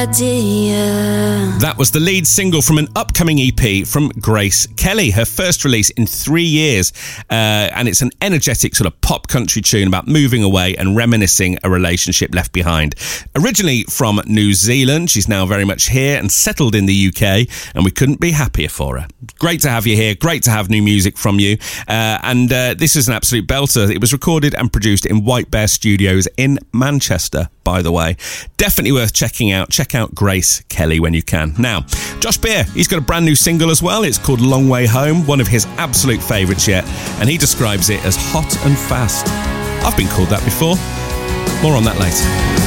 idea. That was the lead single from an upcoming EP from Grace Kelly, her first release in 3 years. And it's an energetic sort of pop country tune about moving away and reminiscing a relationship left behind. Originally from New Zealand, she's now very much here and settled in the UK, and we couldn't be happier for her. Great to have you here. Great to have new music from you. And this is an absolute belter. It was recorded and produced in White Bear Studios in Manchester, by the way. Definitely worth checking out. Check out Grace Kelly when you can. Now, Josh Beer, he's got a brand new single as well. It's called Long Way Home, one of his absolute favourites yet, and he describes it as hot and fast. I've been called that before. More on that later.